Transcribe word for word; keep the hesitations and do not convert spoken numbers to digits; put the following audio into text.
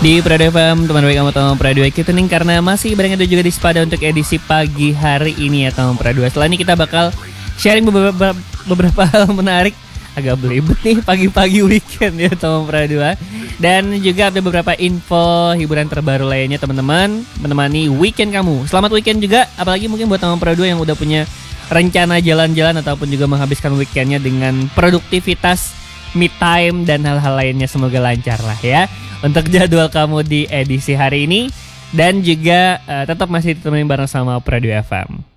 Di Prado F M, teman baik kamu teman Prado kita nih karena masih berada juga di Sepada untuk edisi pagi hari ini ya teman Prado. Setelah ini kita bakal sharing beberapa beberapa hal menarik. Agak belibet nih pagi-pagi weekend ya teman Prado. Dan juga ada beberapa info hiburan terbaru lainnya teman-teman menemani weekend kamu. Selamat weekend juga, apalagi mungkin buat teman Prado yang udah punya rencana jalan-jalan ataupun juga menghabiskan weekendnya dengan produktivitas, me time dan hal-hal lainnya, semoga lancar lah ya untuk jadwal kamu di edisi hari ini. Dan juga uh, tetap masih ditemenin bareng sama Prado F M.